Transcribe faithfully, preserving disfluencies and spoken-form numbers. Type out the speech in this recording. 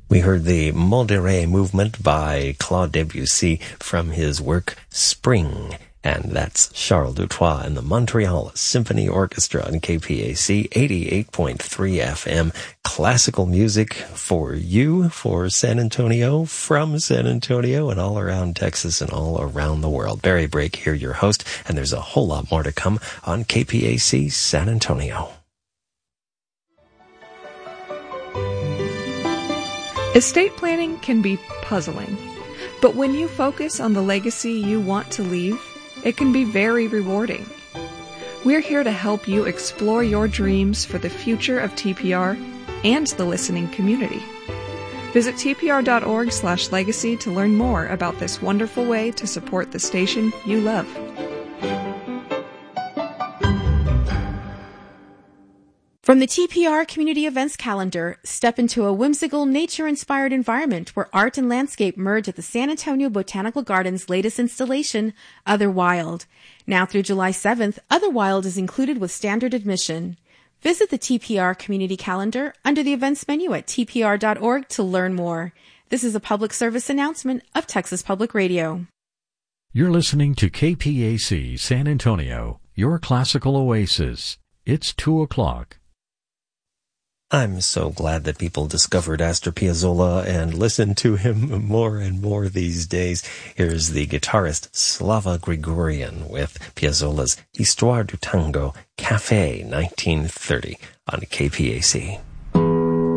We heard the Modéré movement by Claude Debussy from his work Spring. And that's Charles Dutoit and the Montreal Symphony Orchestra on K P A C eighty-eight point three F M. Classical music for you, for San Antonio, from San Antonio, and all around Texas and all around the world. Barry Brake here, your host, and there's a whole lot more to come on K P A C San Antonio. Estate planning can be puzzling, but when you focus on the legacy you want to leave, it can be very rewarding. We're here to help you explore your dreams for the future of T P R and the listening community. Visit T P R dot org slash legacy to learn more about this wonderful way to support the station you love. From the T P R Community Events Calendar, step into a whimsical, nature-inspired environment where art and landscape merge at the San Antonio Botanical Gardens' latest installation, Other Wild. Now through July seventh, Other Wild is included with standard admission. Visit the T P R Community Calendar under the events menu at T P R dot org to learn more. This is a public service announcement of Texas Public Radio. You're listening to K P A C San Antonio, your classical oasis. It's two o'clock. I'm so glad that people discovered Astor Piazzolla and listen to him more and more these days. Here's the guitarist Slava Grigorian with Piazzolla's Histoire du Tango, Café nineteen thirty on K P A C.